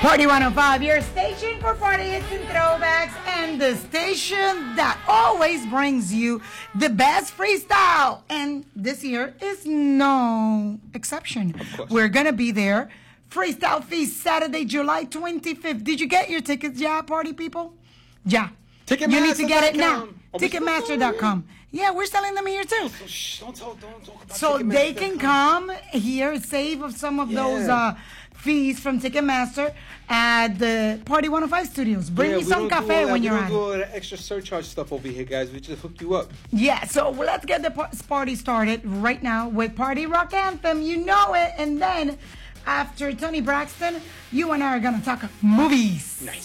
Party 105, your station for party hits and throwbacks, and the station that always brings you the best freestyle. And this year is no exception. We're going to be there. Freestyle Feast, Saturday, July 25th. Did you get your tickets? Yeah, party people? Yeah. You need to get it now. Ticketmaster.com. Yeah, we're selling them here too. Don't talk about so they can come here, save some of those fees from Ticketmaster at the Party 105 studios. Bring me some cafe when you're at it. We don't do all that extra surcharge stuff over here, guys. We just hook you up. Yeah, so let's get the party started right now with Party Rock Anthem. You know it. And then after Tony Braxton, you and I are going to talk movies. Nice.